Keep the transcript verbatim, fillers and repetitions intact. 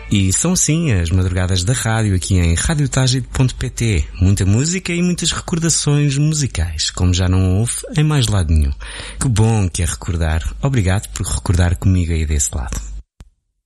E são assim as madrugadas da rádio aqui em rádio tágide ponto pt. Muita música e muitas recordações musicais, como já não houve em mais lado nenhum. Que bom que é recordar. Obrigado por recordar comigo aí desse lado.